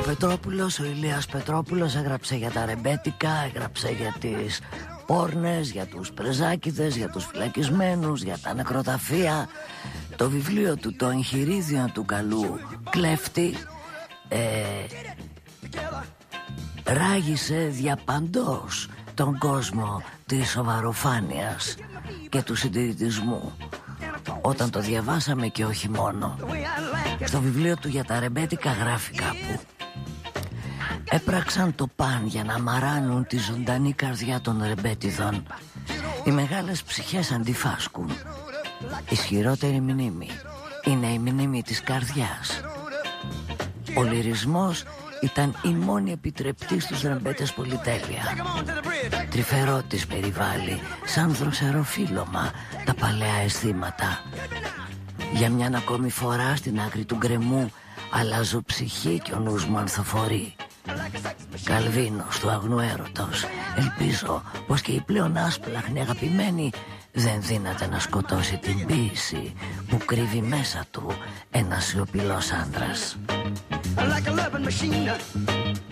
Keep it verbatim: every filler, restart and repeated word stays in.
Πετρόπουλος, ο Ηλίας Πετρόπουλος έγραψε για τα ρεμπέτικα, έγραψε για τις πόρνες, για τους πρεζάκηδες, για τους φυλακισμένους, για τα νεκροταφεία. Το βιβλίο του, το εγχειρίδιο του καλού κλέφτη, ε, ράγισε διαπαντός τον κόσμο της σοβαροφάνειας και του συντηρητισμού. Όταν το διαβάσαμε και όχι μόνο. Στο βιβλίο του για τα ρεμπέτικα γράφει κάπου: έπραξαν το παν για να μαράνουν τη ζωντανή καρδιά των ρεμπέτιδων. Οι μεγάλες ψυχές αντιφάσκουν. Ισχυρότερη μνήμη είναι η μνήμη της καρδιάς. Ο λυρισμός ήταν η μόνη επιτρεπτή στους ρεμπέτες πολυτέλεια. Τρυφερό της περιβάλλει, σαν δροσεροφύλλωμα, τα παλαιά αισθήματα. Για μιαν ακόμη φορά στην άκρη του γκρεμού αλλάζω ψυχή και ο νους μου ανθοφορεί. Καλβίνος του αγνού έρωτος, ελπίζω πως και η πλέον άσπλαχνη αγαπημένη δεν δύναται να σκοτώσει την ποίηση που κρύβει μέσα του ένας σιωπηλός άντρας.